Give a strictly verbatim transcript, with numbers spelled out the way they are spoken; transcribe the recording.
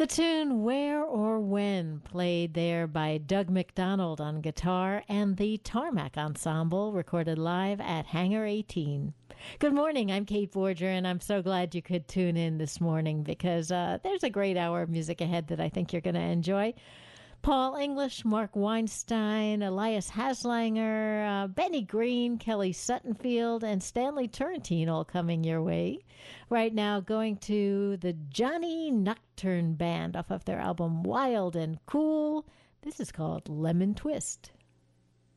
tune Where or When, played there by Doug McDonald on guitar and the Tarmac Ensemble, recorded live at Hangar eighteen. Good morning, I'm Kate Borger, and I'm so glad you could tune in this morning because uh, there's a great hour of music ahead that I think you're going to enjoy. Paul English, Mark Weinstein, Elias Haslanger, uh, Benny Green, Kelly Suttonfield, and Stanley Turrentine all coming your way. Right now, going to the Johnny Nocturne Band off of their album Wild and Cool. This is called Lemon Twist.